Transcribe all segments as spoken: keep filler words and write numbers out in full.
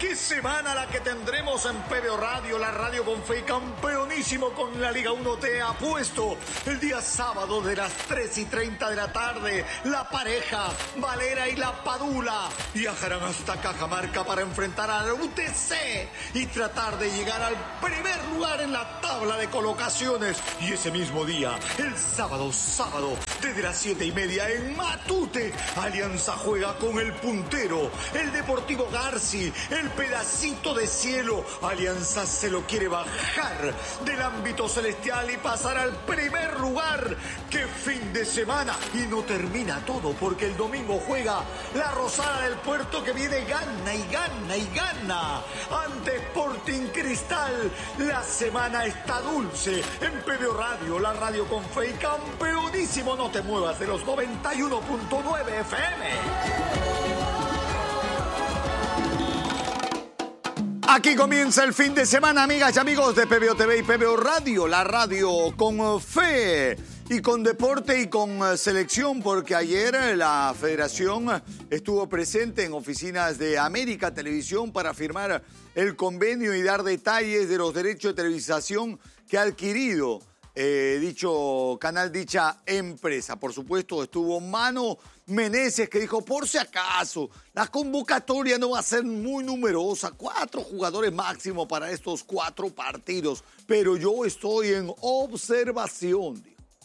¡Qué semana la que tendremos en P B O Radio, la radio con fe y campeonísimo con la Liga uno Te apuesto! El día sábado de las tres y treinta de la tarde, la pareja Valera y la Padula viajarán hasta Cajamarca para enfrentar al U T C y tratar de llegar al primer lugar en la tabla de colocaciones. Y ese mismo día, el sábado, sábado, desde las siete y media en Matute, Alianza juega con el puntero, el Deportivo Garci, el pedacito de cielo. Alianza se lo quiere bajar del ámbito celestial y pasar al primer lugar. ¡Qué fin de semana! Y no termina todo, porque el domingo juega la Rosada del Puerto, que viene gana y gana y gana ante Sporting Cristal. La semana está dulce en P B O Radio, la radio con fe y campeonísimo. No te muevas de los noventa y uno punto nueve F M. Aquí comienza el fin de semana, amigas y amigos de P B O T V y P B O Radio, la radio con fe y con deporte y con selección, porque ayer la Federación estuvo presente en oficinas de América Televisión para firmar el convenio y dar detalles de los derechos de televisación que ha adquirido eh, dicho canal, dicha empresa. Por supuesto, estuvo Mano Meneses, que dijo, por si acaso, la convocatoria no va a ser muy numerosa, cuatro jugadores máximo para estos cuatro partidos, pero yo estoy en observación.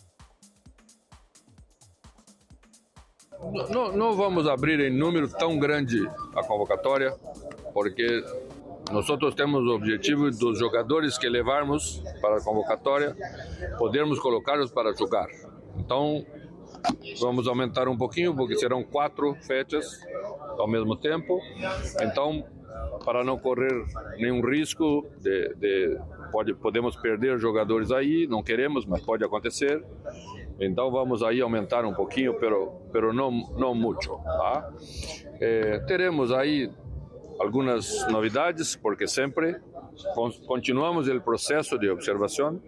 No, no, não vamos abrir em número tão grande a convocatória, porque nós temos o objetivo dos jogadores que levarmos para a convocatória, podermos colocá-los para jogar. Então, vamos aumentar um pouquinho, porque serão quatro fechas ao mesmo tempo. Então, para não correr nenhum risco, de, de, pode, podemos perder jogadores aí, não queremos, mas pode acontecer. Então, vamos aí aumentar um pouquinho, pero, pero não, não muito. Tá? Eh, teremos aí algumas novidades, porque sempre continuamos o processo de observação.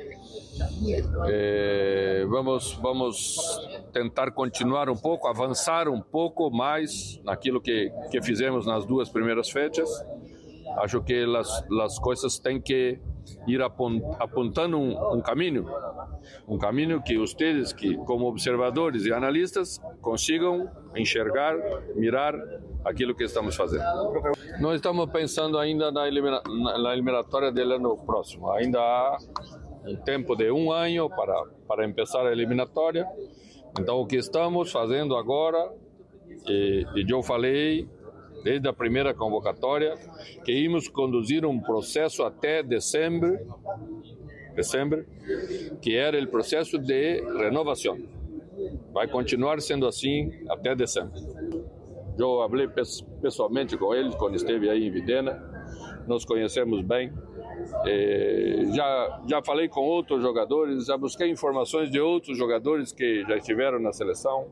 Eh, vamos, vamos tentar continuar um pouco, avançar um pouco mais naquilo que, que fizemos nas duas primeiras fechas. Acho que as, as coisas têm que ir apontando um, um caminho, um caminho que vocês, que como observadores e analistas, consigam enxergar, mirar aquilo que estamos fazendo. Nós estamos pensando ainda na, elimina, na eliminatória do ano próximo. Ainda há um tempo de um ano para, para começar a eliminatória. Então, o que estamos fazendo agora, e, e eu falei desde a primeira convocatória, que íamos conduzir um processo até dezembro, dezembro, que era o processo de renovação. Vai continuar sendo assim até dezembro. Eu falei pessoalmente com ele quando esteve aí em Videna, nos conhecemos bem. Eh, já, já falei com outros jogadores, já busquei informações de outros jogadores que já estiveram na seleção.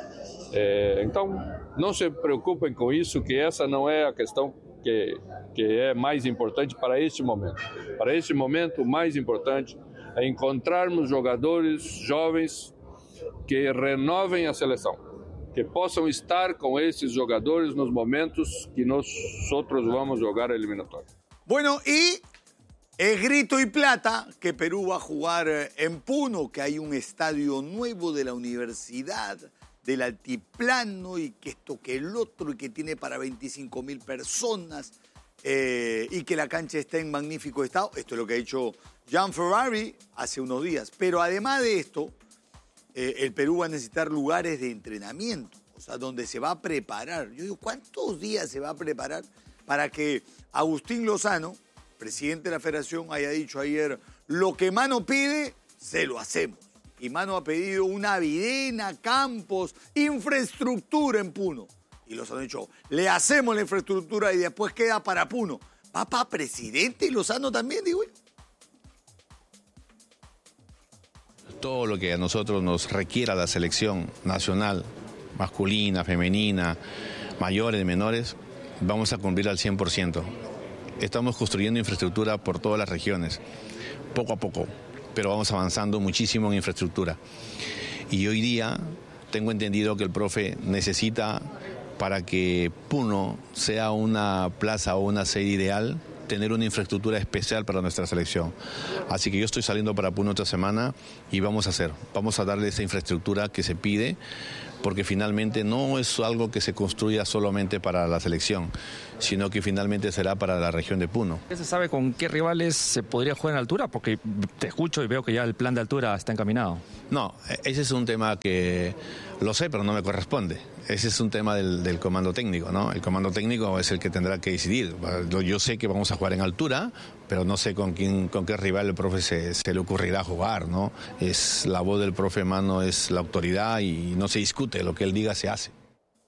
Eh, então, não se preocupem com isso, que essa não é a questão que, que é mais importante para este momento. Para este momento, o mais importante é encontrarmos jogadores jovens que renovem a seleção, que possam estar com esses jogadores nos momentos que nós outros vamos jogar a eliminatória. Bueno, y es grito y plata que Perú va a jugar en Puno, que hay un estadio nuevo de la Universidad del Altiplano y que esto, que el otro, y que tiene para veinticinco mil personas eh, y que la cancha está en magnífico estado. Esto es lo que ha dicho Jean Ferrari hace unos días. Pero además de esto, eh, el Perú va a necesitar lugares de entrenamiento, o sea, donde se va a preparar. Yo digo, ¿cuántos días se va a preparar para que Agustín Lozano, presidente de la Federación, haya dicho ayer, lo que Mano pide, se lo hacemos? Y Mano ha pedido una videna, campos, infraestructura en Puno. Y Lozano ha dicho, le hacemos la infraestructura y después queda para Puno. ¿Va para presidente y Lozano también, digo yo? Todo lo que a nosotros nos requiera la selección nacional, masculina, femenina, mayores, menores, vamos a cumplir al cien por ciento. Estamos construyendo infraestructura por todas las regiones, poco a poco, pero vamos avanzando muchísimo en infraestructura. Y hoy día tengo entendido que el profe necesita para que Puno sea una plaza o una sede ideal, tener una infraestructura especial para nuestra selección. Así que yo estoy saliendo para Puno esta semana y vamos a hacer, vamos a darle esa infraestructura que se pide, porque finalmente no es algo que se construya solamente para la selección, sino que finalmente será para la región de Puno. ¿Ya se sabe con qué rivales se podría jugar en altura? Porque te escucho y veo que ya el plan de altura está encaminado. No, ese es un tema que lo sé, pero no me corresponde. Ese es un tema del, del comando técnico, ¿no? El comando técnico es el que tendrá que decidir. Yo sé que vamos a jugar en altura, pero no sé con quién, con qué rival el profe se, se le ocurrirá jugar, ¿no? Es la voz del profe Mano, es la autoridad y no se discute, lo que él diga se hace.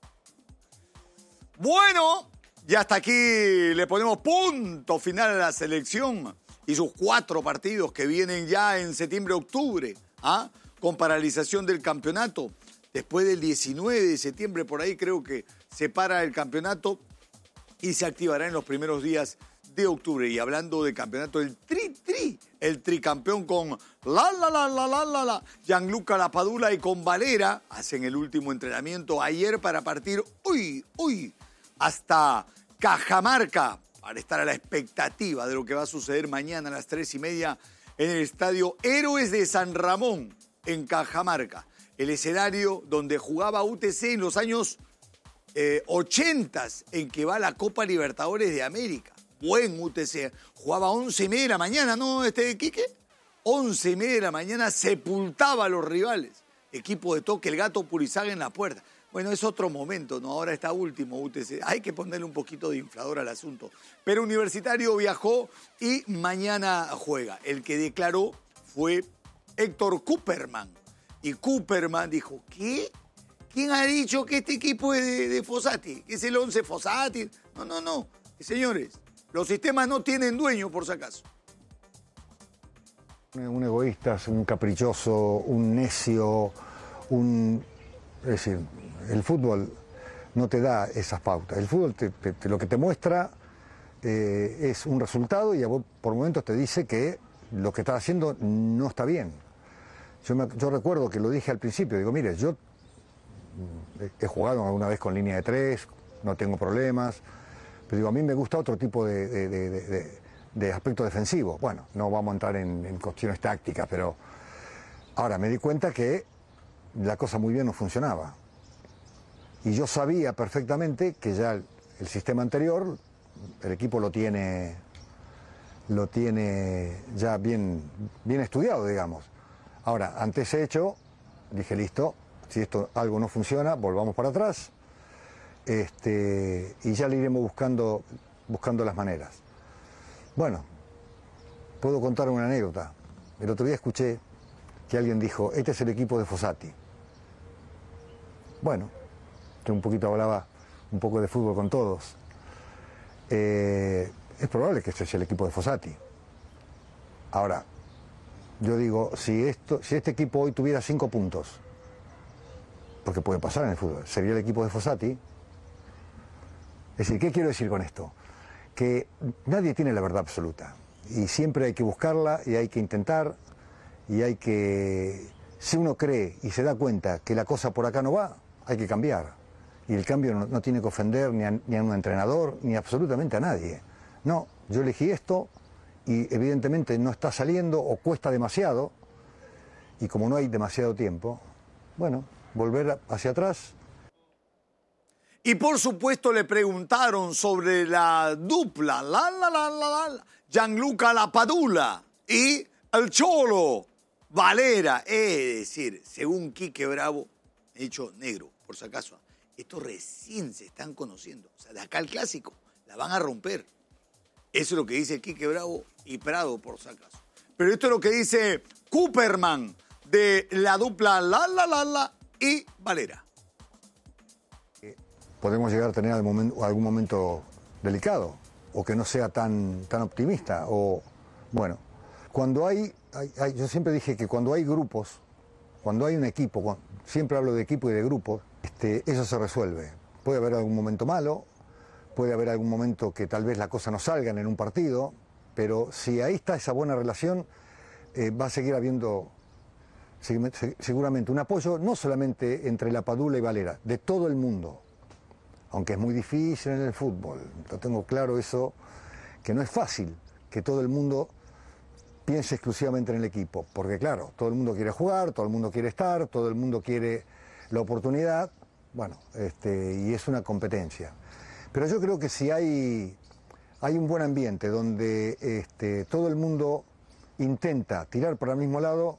Bueno, y hasta aquí le ponemos punto final a la selección y sus cuatro partidos que vienen ya en septiembre-octubre, ¿ah? Con paralización del campeonato. Después del diecinueve de septiembre, por ahí creo que se para el campeonato y se activará en los primeros días de octubre. Y hablando de campeonato, el tri-tri, el tricampeón con la la la la la la la, Gianluca Lapadula y con Valera hacen el último entrenamiento ayer para partir hoy, hoy, hasta Cajamarca, para estar a la expectativa de lo que va a suceder mañana a las tres y media en el estadio Héroes de San Ramón, en Cajamarca. El escenario donde jugaba U T C en los años eh, ochenta, en que va la Copa Libertadores de América. Buen U T C. Jugaba a once y media de la mañana, ¿no, este Quique? once y media de la mañana sepultaba a los rivales. Equipo de Toque, el Gato Purizaga en la puerta. Bueno, es otro momento, ¿no? Ahora está último U T C. Hay que ponerle un poquito de inflador al asunto. Pero Universitario viajó y mañana juega. El que declaró fue Héctor Cooperman. Y Cooperman dijo, ¿qué? ¿Quién ha dicho que este equipo es de, de Fossati? ¿Que es el once Fossati? No, no, no. Señores, los sistemas no tienen dueño, por si acaso. Un egoísta, un caprichoso, un necio, un... Es decir, el fútbol no te da esas pautas. El fútbol te, te, te, lo que te muestra eh, es un resultado y a vos por momentos te dice que lo que estás haciendo no está bien. Yo, me, yo recuerdo que lo dije al principio, digo, mire, yo he jugado alguna vez con línea de tres, no tengo problemas, pero digo, a mí me gusta otro tipo de, de, de, de, de aspecto defensivo. Bueno, no vamos a entrar en, en cuestiones tácticas, pero ahora me di cuenta que la cosa muy bien no funcionaba. Y yo sabía perfectamente que ya el, el sistema anterior, el equipo lo tiene, lo tiene ya bien, bien estudiado, digamos. Ahora, ante ese hecho, dije, listo, si esto algo no funciona, volvamos para atrás este, y ya le iremos buscando, buscando las maneras. Bueno, puedo contar una anécdota. El otro día escuché que alguien dijo, este es el equipo de Fossati. Bueno, yo un poquito hablaba un poco de fútbol con todos. Eh, es probable que este sea el equipo de Fossati. Ahora, yo digo, si, esto, si este equipo hoy tuviera cinco puntos, porque puede pasar en el fútbol, sería el equipo de Fossati. Es decir, ¿qué quiero decir con esto? Que nadie tiene la verdad absoluta y siempre hay que buscarla y hay que intentar y hay que, si uno cree y se da cuenta que la cosa por acá no va, hay que cambiar. Y el cambio no, no tiene que ofender ni a, ni a un entrenador ni absolutamente a nadie. No, yo elegí esto y evidentemente no está saliendo o cuesta demasiado y como no hay demasiado tiempo, bueno, volver hacia atrás. Y por supuesto le preguntaron sobre la dupla, la la la la la, Gianluca Lapadula y el Cholo Valera. Es decir, según Quique Bravo, he dicho negro, por si acaso, estos recién se están conociendo. O sea, de acá al clásico, la van a romper. Eso es lo que dice Quique Bravo y Prado, por si acaso. Pero esto es lo que dice Cooperman de la dupla La La La La y Valera. Podemos llegar a tener algún momento, algún momento delicado o que no sea tan, tan optimista. O, bueno, cuando hay, hay, hay, yo siempre dije que cuando hay grupos, cuando hay un equipo, cuando, siempre hablo de equipo y de grupos, este, eso se resuelve. Puede haber algún momento malo, puede haber algún momento que tal vez la cosa no salga en un partido, pero si ahí está esa buena relación, eh, va a seguir habiendo seguramente un apoyo, no solamente entre Lapadula y Valera, de todo el mundo. aunque es muy difícil en el fútbol. Lo tengo claro eso, que no es fácil que todo el mundo piense exclusivamente en el equipo, porque claro, todo el mundo quiere jugar, todo el mundo quiere estar, todo el mundo quiere la oportunidad, bueno, este, y es una competencia. Pero yo creo que si hay, hay un buen ambiente donde este, todo el mundo intenta tirar para el mismo lado.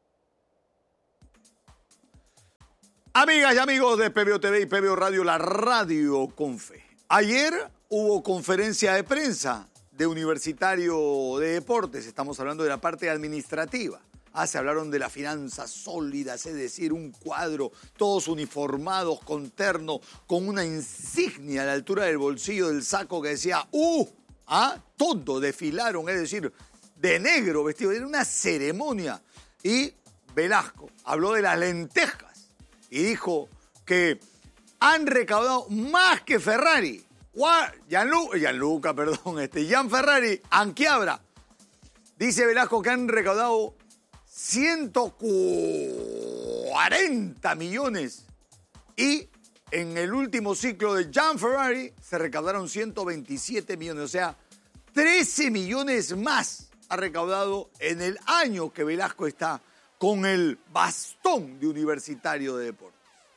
Amigas y amigos de P B O T V y P B O Radio, la radio con fe. Ayer hubo conferencia de prensa de Universitario de Deportes, estamos hablando de la parte administrativa. Ah, se hablaron de las finanzas sólidas, es decir, un cuadro, todos uniformados, con terno, con una insignia a la altura del bolsillo del saco que decía ¡Uh! Ah, todo desfilaron, es decir, de negro vestido, era una ceremonia. Y Velasco habló de las lentejas y dijo que han recaudado más que Ferrari. Gianluca, Gianluca, perdón, este, Gian Ferrari, Anchiabra. Dice Velasco que han recaudado ciento cuarenta millones y en el último ciclo de Gian Ferrari se recaudaron ciento veintisiete millones, o sea, trece millones más ha recaudado en el año que Velasco está con el bastón de Universitario de Deportes.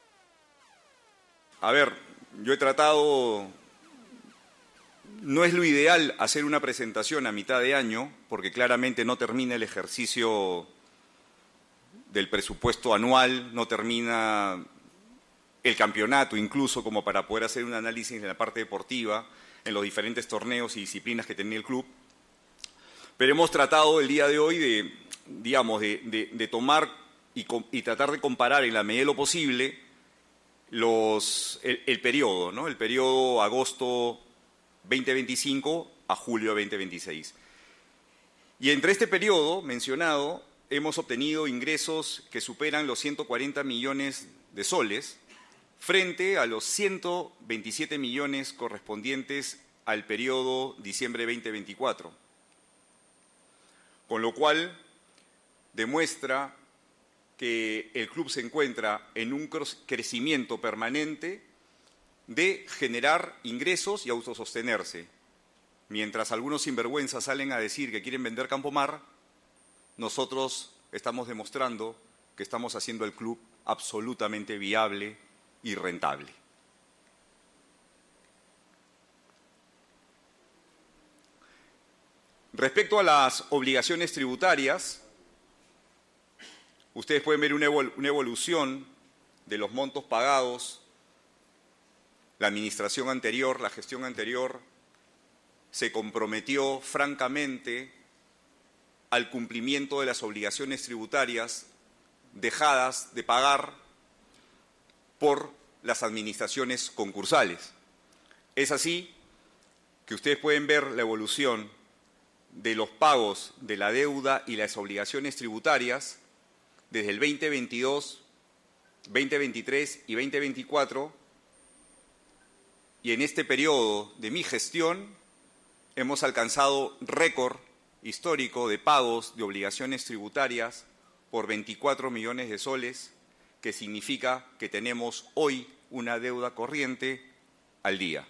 A ver, yo he tratado, no es lo ideal hacer una presentación a mitad de año, porque claramente no termina el ejercicio del presupuesto anual, no termina el campeonato incluso como para poder hacer un análisis en la parte deportiva, en los diferentes torneos y disciplinas que tenía el club. Pero hemos tratado el día de hoy de, digamos, de, de, de tomar y, y tratar de comparar en la medida de lo posible los, el, el periodo, ¿no? El periodo agosto veinte veinticinco a julio veinte veintiséis. Y entre este periodo mencionado hemos obtenido ingresos que superan los ciento cuarenta millones de soles frente a los ciento veintisiete millones correspondientes al periodo diciembre veinte veinticuatro. Con lo cual demuestra que el club se encuentra en un crecimiento permanente de generar ingresos y autosostenerse. Mientras algunos sinvergüenzas salen a decir que quieren vender Campomar, nosotros estamos demostrando que estamos haciendo el club absolutamente viable y rentable. Respecto a las obligaciones tributarias, ustedes pueden ver una evolución de los montos pagados. La administración anterior, la gestión anterior, se comprometió francamente al cumplimiento de las obligaciones tributarias dejadas de pagar por las administraciones concursales. Es así que ustedes pueden ver la evolución de los pagos de la deuda y las obligaciones tributarias desde el veinte veintidós, veinte veintitrés y veinte veinticuatro, y en este periodo de mi gestión hemos alcanzado récord histórico de pagos de obligaciones tributarias por veinticuatro millones de soles, que significa que tenemos hoy una deuda corriente al día.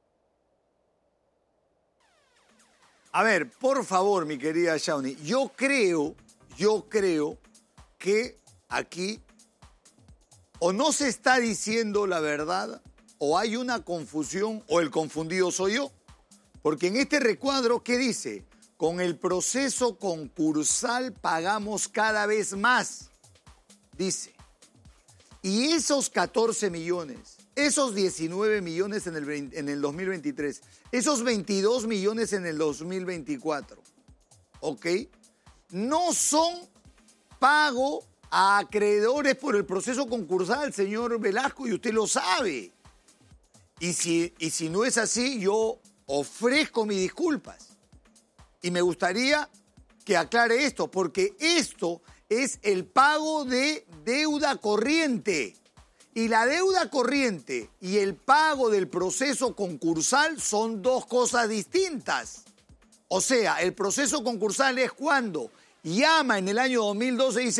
A ver, por favor, mi querida Shawnee, yo creo, yo creo que aquí o no se está diciendo la verdad, o hay una confusión, o el confundido soy yo. Porque en este recuadro, ¿qué dice? Con el proceso concursal pagamos cada vez más, dice. Y esos catorce millones, esos diecinueve millones en el, en el dos mil veintitrés, esos veintidós millones en el dos mil veinticuatro, ¿ok? No son pago a acreedores por el proceso concursal, señor Velasco, y usted lo sabe. Y si, y si no es así, yo ofrezco mis disculpas. Y me gustaría que aclare esto, porque esto es el pago de deuda corriente. Y la deuda corriente y el pago del proceso concursal son dos cosas distintas. O sea, el proceso concursal es cuando llama en el año dos mil doce y dice,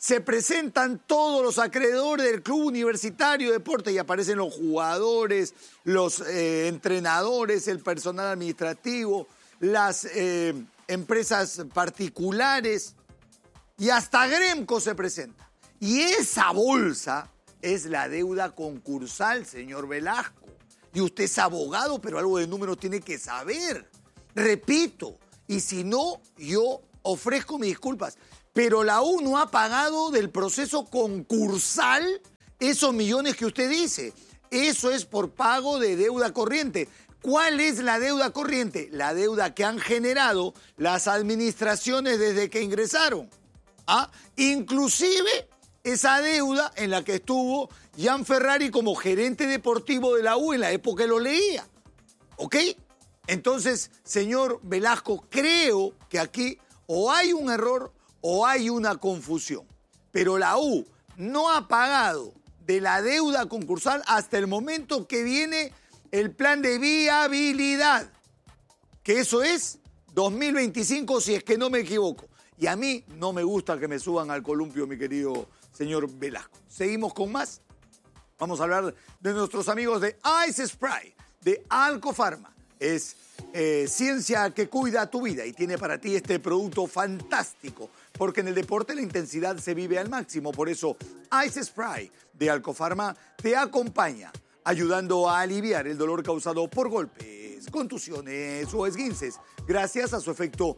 se presentan todos los acreedores del Club Universitario de Deportes y aparecen los jugadores, los eh, entrenadores, el personal administrativo, las eh, empresas particulares y hasta Gremco se presenta. Y esa bolsa es la deuda concursal, señor Velasco. Y usted es abogado, pero algo de números tiene que saber. Repito, y si no, yo ofrezco mis disculpas. Pero la U no ha pagado del proceso concursal esos millones que usted dice. Eso es por pago de deuda corriente. ¿Cuál es la deuda corriente? La deuda que han generado las administraciones desde que ingresaron. ¿Ah? Inclusive esa deuda en la que estuvo Jan Ferrari como gerente deportivo de la U en la época que lo leía. ¿Ok? Entonces, señor Velasco, creo que aquí o hay un error o hay una confusión. Pero la U no ha pagado de la deuda concursal hasta el momento que viene el plan de viabilidad, que eso es dos mil veinticinco, si es que no me equivoco. Y a mí no me gusta que me suban al columpio, mi querido señor Velasco. Seguimos con más. Vamos a hablar de nuestros amigos de Ice Spray, de Alcofarma. Es eh, ciencia que cuida tu vida y tiene para ti este producto fantástico, porque en el deporte la intensidad se vive al máximo. Por eso Ice Spray de Alcofarma te acompaña, ayudando a aliviar el dolor causado por golpes, contusiones o esguinces, gracias a su efecto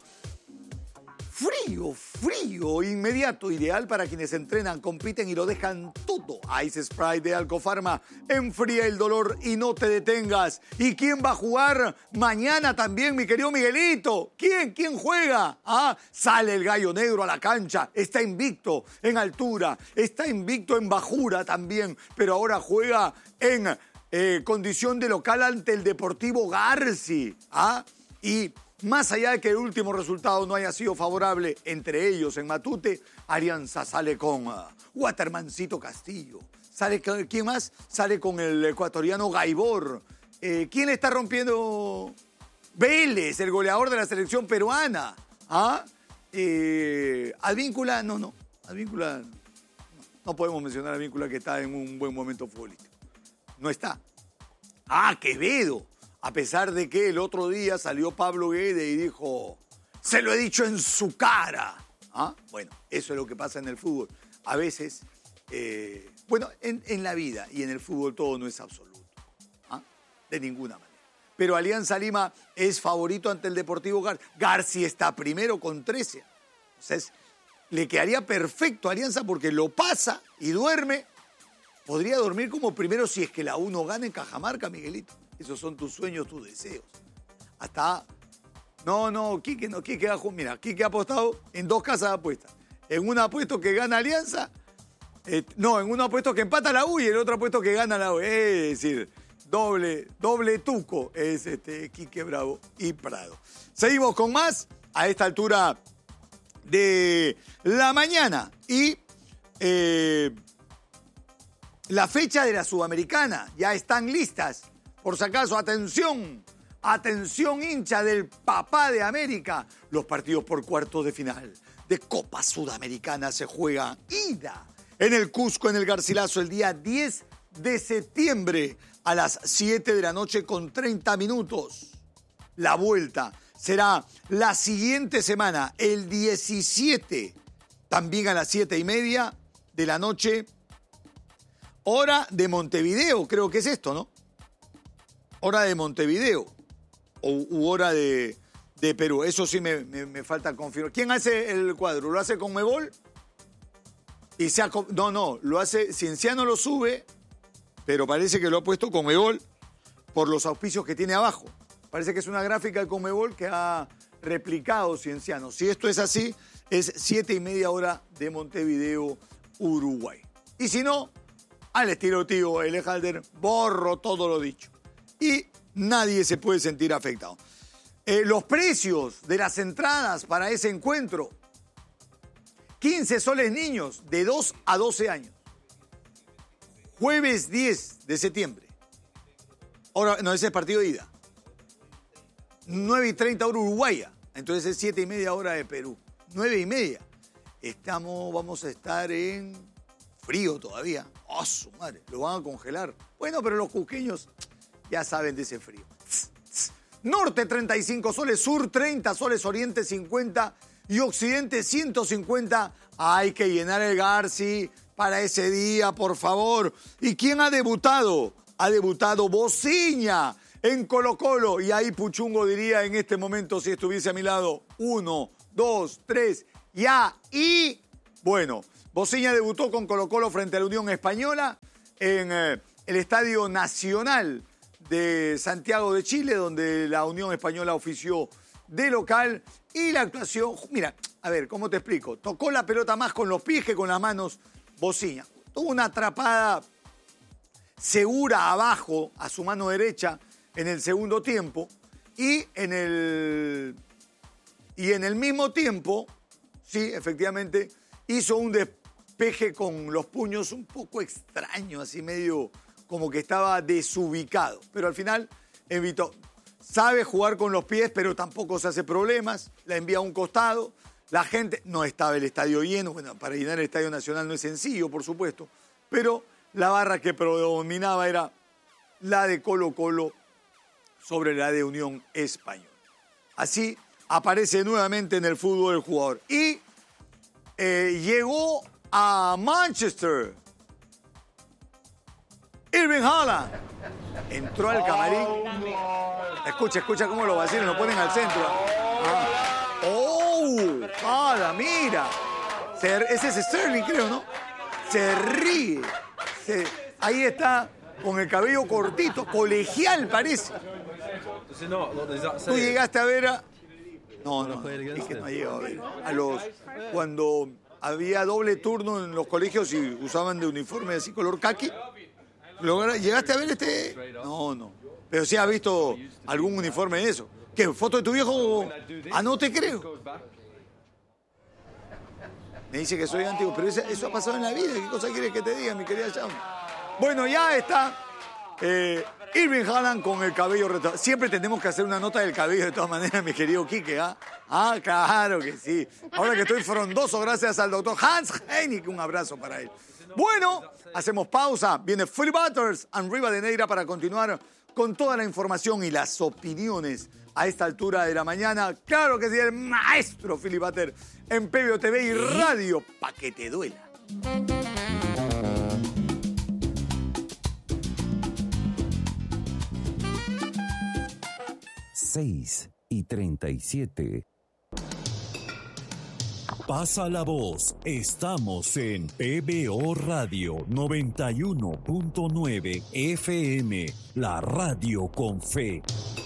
frío, frío, inmediato, ideal para quienes entrenan, compiten y lo dejan todo. Ice Spray de Alcofarma enfría el dolor y no te detengas. ¿Y quién va a jugar mañana también, mi querido Miguelito? ¿Quién? ¿Quién juega? Ah, sale el gallo negro a la cancha, está invicto en altura, está invicto en bajura también, pero ahora juega en eh, condición de local ante el Deportivo Garci. Ah, y más allá de que el último resultado no haya sido favorable entre ellos en Matute, Alianza sale con uh, Watermancito Castillo. Sale, ¿quién más? Sale con el ecuatoriano Gaibor. Eh, ¿Quién le está rompiendo? Vélez, el goleador de la selección peruana. ¿Ah? Eh, Advíncula, no, no. Advíncula, no. No podemos mencionar a Advíncula que está en un buen momento futbolístico. No está. Ah, Quevedo. A pesar de que el otro día salió Pablo Guede y dijo, se lo he dicho en su cara. ¿Ah? Bueno, eso es lo que pasa en el fútbol. A veces, eh, bueno, en, en la vida y en el fútbol todo no es absoluto. ¿Ah? De ninguna manera. Pero Alianza Lima es favorito ante el Deportivo Garci. Garci está primero con trece. O sea, es, le quedaría perfecto a Alianza porque lo pasa y duerme. Podría dormir como primero si es que la U no gana en Cajamarca, Miguelito. Esos son tus sueños, tus deseos. Hasta... No, no, Quique no, Quique ha, mira, Quique ha apostado en dos casas de apuestas. En una apuesto que gana Alianza, eh, no, en una apuesto que empata la U y en el otro apuesto que gana la U. Es decir, doble, doble tuco es este Quique Bravo y Prado. Seguimos con más a esta altura de la mañana. Y eh, la fecha de la Sudamericana ya están listas. Por si acaso, atención, atención hincha del papá de América. Los partidos por cuartos de final de Copa Sudamericana se juegan ida en el Cusco, en el Garcilaso, el día diez de septiembre a las siete de la noche con treinta minutos. La vuelta será la siguiente semana, el diecisiete, también a las siete y media de la noche, hora de Montevideo, creo que es esto, ¿no? Hora de Montevideo o, u hora de, de Perú. Eso sí me, me, me falta confirmar. ¿Quién hace el cuadro? ¿Lo hace Conmebol? Y se ha, no, no, lo hace, Cienciano lo sube, pero parece que lo ha puesto Conmebol por los auspicios que tiene abajo. Parece que es una gráfica de Conmebol que ha replicado Cienciano. Si esto es así, es siete y media hora de Montevideo, Uruguay. Y si no, al estilo tío Elejalder, borro todo lo dicho. Y nadie se puede sentir afectado. Eh, los precios de las entradas para ese encuentro, quince soles niños de dos a doce años. Jueves diez de septiembre. Ahora, no, ese es partido de ida. nueve y treinta hora uruguaya. Entonces es siete y media hora de Perú. nueve y media. estamos, vamos a estar en frío todavía. ¡Oh, su madre! Lo van a congelar. Bueno, pero los cusqueños ya saben de ese frío. Tss, tss. Norte treinta y cinco soles, sur treinta soles, oriente cincuenta y occidente ciento cincuenta. Hay que llenar el Garci para ese día, por favor. ¿Y quién ha debutado? Ha debutado Bociña en Colo-Colo. Y ahí Puchungo diría en este momento, si estuviese a mi lado, uno, dos, tres, ya. Y, bueno, Bociña debutó con Colo-Colo frente a la Unión Española en eh, el Estadio Nacional de Santiago de Chile, donde la Unión Española ofició de local. Y la actuación, mira, a ver, ¿cómo te explico? Tocó la pelota más con los pies que con las manos Bociña. Tuvo una atrapada segura abajo a su mano derecha en el segundo tiempo y en el, y en el mismo tiempo, sí, efectivamente, hizo un despeje con los puños un poco extraño, así medio como que estaba desubicado. Pero al final evitó. Sabe jugar con los pies, pero tampoco se hace problemas. La envía a un costado. La gente, no estaba el estadio lleno. Bueno, para llenar el Estadio Nacional no es sencillo, por supuesto. Pero la barra que predominaba era la de Colo-Colo sobre la de Unión Española. Así aparece nuevamente en el fútbol el jugador. Y eh, llegó a Manchester. Erling Haaland entró al camarín. Escucha, escucha cómo lo vacilan, lo ponen al centro. Ah. ¡Oh! ¡Haaland, mira! Se, ese es Sterling, creo, ¿no? Se ríe. Se, ahí está, con el cabello cortito, colegial parece. Tú llegaste a ver a... No, no, es que no ha llegado a ver. A los... Cuando había doble turno en los colegios y usaban de uniforme así color caqui. ¿Llegaste a ver este...? No, no. Pero sí has visto algún uniforme de eso. ¿Qué? ¿Foto de tu viejo? Ah, no te creo. Me dice que soy antiguo, pero eso, eso ha pasado en la vida. ¿Qué cosa quieres que te diga, mi querida Cham? Bueno, ya está eh, Erling Haaland con el cabello retrasado. Siempre tenemos que hacer una nota del cabello de todas maneras, mi querido Quique, ¿ah? Ah, claro que sí. Ahora que estoy frondoso gracias al doctor Hans Heinicke, un abrazo para él. Bueno, hacemos pausa. Viene Philip Butters and Rivadeneira para continuar con toda la información y las opiniones a esta altura de la mañana. Claro que sí, el maestro Philip Butters en P B O T V y Radio, pa' que te duela. seis y treinta y siete. Pasa la voz, estamos en P B O Radio noventa y uno punto nueve F M, la radio con fe.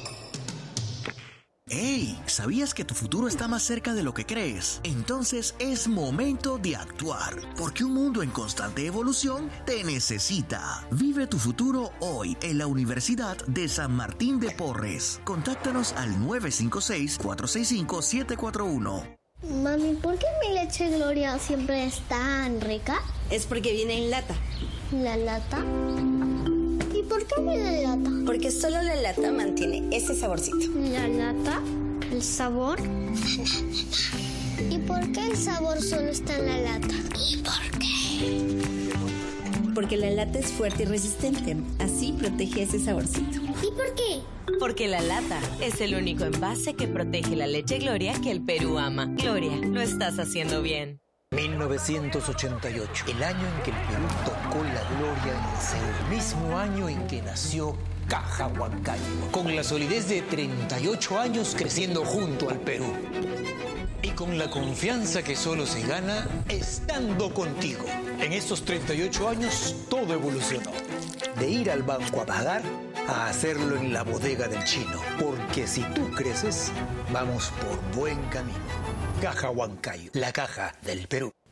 ¡Hey! ¿Sabías que tu futuro está más cerca de lo que crees? Entonces es momento de actuar, porque un mundo en constante evolución te necesita. Vive tu futuro hoy en la Universidad de San Martín de Porres. Contáctanos al nueve cinco seis, cuatro seis cinco, siete cuatro uno. Mami, ¿por qué mi leche Gloria siempre es tan rica? Es porque viene en lata. ¿La lata? ¿Y por qué viene en lata? Porque solo la lata mantiene ese saborcito. ¿La lata? ¿El sabor? ¿Y por qué el sabor solo está en la lata? ¿Y por qué? Porque la lata es fuerte y resistente. Así protege ese saborcito. ¿Y por qué? Porque la lata es el único envase que protege la leche Gloria que el Perú ama. Gloria, lo estás haciendo bien. mil novecientos ochenta y ocho, el año en que el Perú tocó la gloria en el Seúl. Mismo año en que nació Caja Huancayo, con la solidez de treinta y ocho años creciendo junto al Perú. Y con la confianza que solo se gana estando contigo. En estos treinta y ocho años todo evolucionó. De ir al banco a pagar a hacerlo en la bodega del chino. Porque si tú creces, vamos por buen camino. Caja Huancayo, la caja del Perú.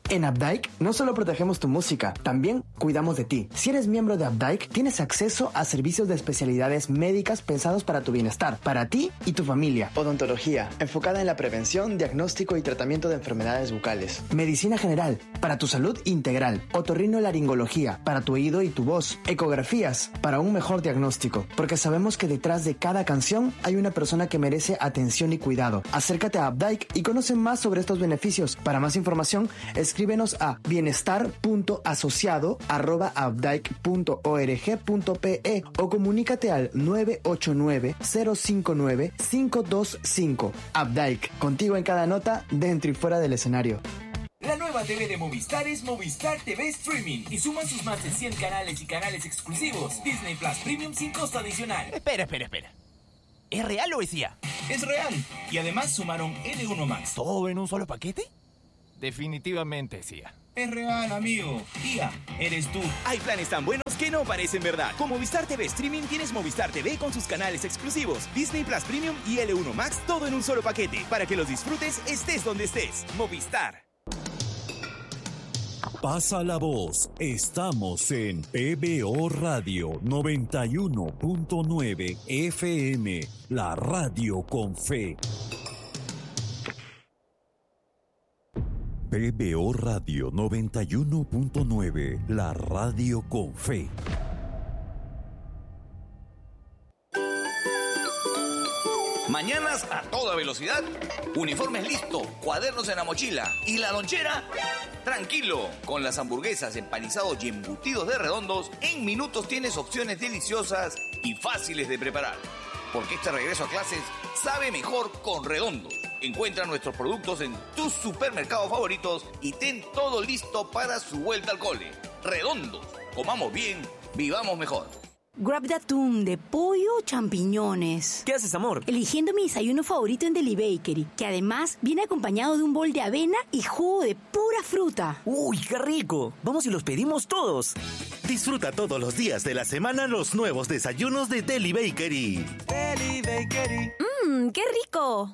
En Updike no solo protegemos tu música, también cuidamos de ti. Si eres miembro de Updike, tienes acceso a servicios de especialidades médicas pensados para tu bienestar, para ti y tu familia. Odontología, enfocada en la prevención, diagnóstico y tratamiento de enfermedades bucales. Medicina general, para tu salud integral. Otorrinolaringología, para tu oído y tu voz. Ecografías, para un mejor diagnóstico. Porque sabemos que detrás de cada canción hay una persona que merece atención y cuidado. Acércate a Updike y conoce más sobre estos beneficios. Para más información, escríbenos a bienestar punto asociado arroba updike punto org punto pe o comunícate al nueve ocho nueve, cero cinco nueve, cinco dos cinco. Updike, contigo en cada nota, dentro y fuera del escenario. La nueva T V de Movistar es Movistar T V Streaming y suman sus más de cien canales y canales exclusivos. Disney Plus Premium sin costo adicional. Espera, espera, espera. ¿Es real o es I A? Es real. Y además sumaron L uno Max. ¿Todo en un solo paquete? Definitivamente es I A. Es real, amigo. I A, eres tú. Hay planes tan buenos que no parecen verdad. Con Movistar T V Streaming tienes Movistar T V con sus canales exclusivos, Disney Plus Premium y L uno Max, todo en un solo paquete, para que los disfrutes estés donde estés. Movistar. Pasa la voz. Estamos en P B O Radio noventa y uno punto nueve F M, la radio con fe. P B O Radio noventa y uno punto nueve, la radio con fe. Mañanas a toda velocidad, uniformes listos, cuadernos en la mochila y la lonchera, tranquilo. Con las hamburguesas, empanizados y embutidos de Redondos, en minutos tienes opciones deliciosas y fáciles de preparar. Porque este regreso a clases sabe mejor con Redondos. Encuentra nuestros productos en tus supermercados favoritos y ten todo listo para su vuelta al cole. Redondos, comamos bien, vivamos mejor. Grab de atún, de pollo o champiñones. ¿Qué haces, amor? Eligiendo mi desayuno favorito en Deli Bakery, que además viene acompañado de un bol de avena y jugo de pura fruta. ¡Uy, qué rico! Vamos y los pedimos todos. Disfruta todos los días de la semana los nuevos desayunos de Deli Bakery. Deli Bakery. ¡Mmm, qué rico!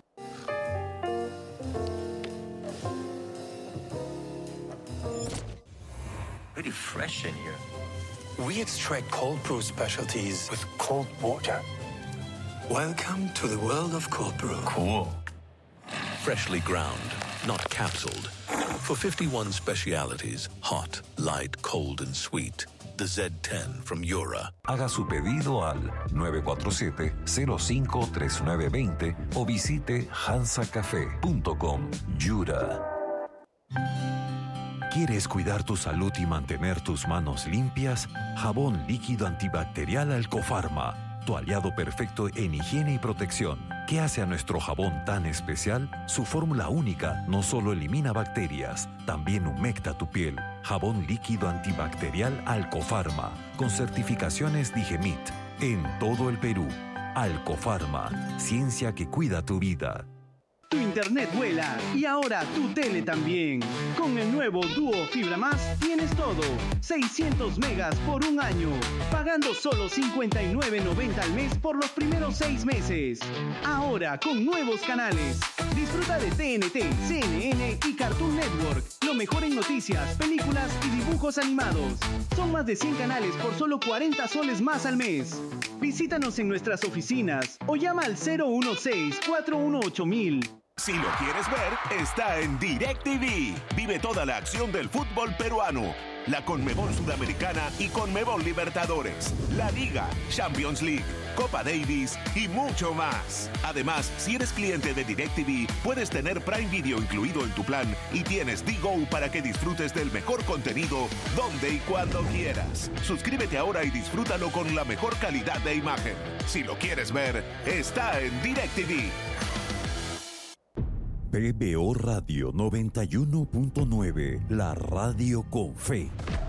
Pretty fresh in here. We extract cold brew specialties with cold water. Welcome to the world of cold brew. Cool. Freshly ground, not capsuled. For fifty-one specialities, hot, light, cold, and sweet. The Z ten from Yura. Haga su pedido al nueve cuatro siete, cero cinco tres nueve dos cero o visite hansa café punto com. Yura. ¿Quieres cuidar tu salud y mantener tus manos limpias? Jabón líquido antibacterial Alcofarma, tu aliado perfecto en higiene y protección. ¿Qué hace a nuestro jabón tan especial? Su fórmula única no solo elimina bacterias, también humecta tu piel. Jabón líquido antibacterial Alcofarma, con certificaciones Digemit, en todo el Perú. Alcofarma, ciencia que cuida tu vida. Tu internet vuela y ahora tu tele también. Con el nuevo Duo Fibra Más tienes todo. seiscientos megas por un año, pagando solo cincuenta y nueve noventa al mes por los primeros seis meses. Ahora con nuevos canales. Disfruta de T N T, C N N y Cartoon Network. Lo mejor en noticias, películas y dibujos animados. Son más de cien canales por solo cuarenta soles más al mes. Visítanos en nuestras oficinas o llama al cero uno seis, cuatro uno ocho mil. Si lo quieres ver, está en DirecTV. Vive toda la acción del fútbol peruano, la Conmebol Sudamericana y Conmebol Libertadores, la Liga, Champions League, Copa Davis y mucho más. Además, si eres cliente de DirecTV, puedes tener Prime Video incluido en tu plan y tienes D-Go para que disfrutes del mejor contenido donde y cuando quieras. Suscríbete ahora y disfrútalo con la mejor calidad de imagen. Si lo quieres ver, está en DirecTV. P B O Radio noventa y uno punto nueve, la radio con fe.